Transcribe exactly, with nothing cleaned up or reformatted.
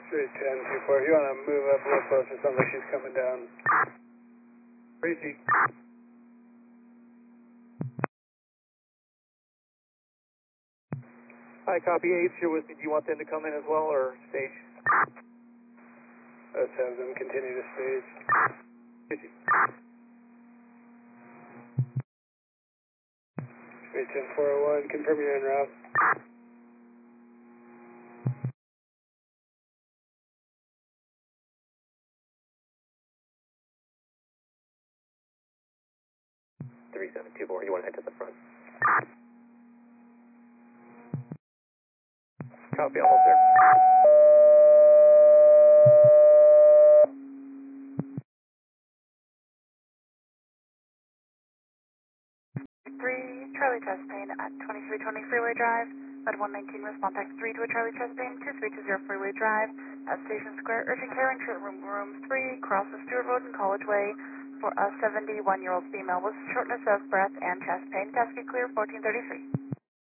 three ten two four, if you want to move up a little closer, sounds like she's coming down. Tracy. Hi, copy eight, you're with me. Do you want them to come in as well, or stage? Let's have them continue to stage. Tracy. three ten four oh one, confirm you're en route. three seven two four, you want to head to the front? Copy, almost there. three, Charlie Chastain at twenty-three twenty Freeway Drive. Med one nineteen, respond text three to a Charlie Chastain, two three two zero Freeway Drive. At Station Square, urgent care entry room, room three, cross the Stewart Road and College Way for a seventy-one-year-old female with shortness of breath and chest pain. Casket clear, fourteen thirty-three.